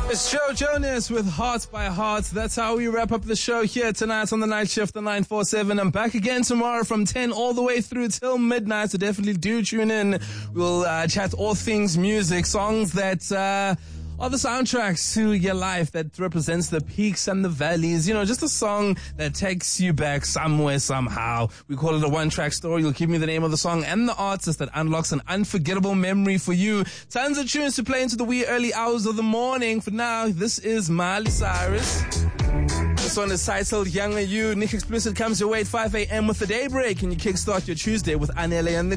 It's Joe Jonas with Hearts by Hearts. That's how we wrap up the show here tonight on the night shift, the 947. I'm back again tomorrow from 10 all the way through till midnight, so definitely do tune in. We'll chat all things music, songs that are the soundtracks to your life, that represents the peaks and the valleys. You know, just a song that takes you back somewhere, somehow. We call it a one-track story. You'll give me the name of the song and the artist that unlocks an unforgettable memory for you. Tons of tunes to play into the wee early hours of the morning. For now, this is Miley Cyrus. This one is titled Young Are You. Nick Explicit comes your way at 5 a.m. with the Daybreak, and you kickstart your Tuesday with Anele and the